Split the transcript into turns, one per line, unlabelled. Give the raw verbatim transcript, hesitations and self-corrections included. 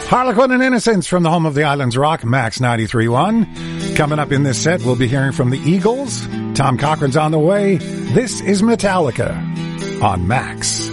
Harlequin and Innocence from the home of the Islands Rock, Max ninety-three point one. Coming up in this set, we'll be hearing from the Eagles. Tom Cochran's on the way. This is Metallica on Max.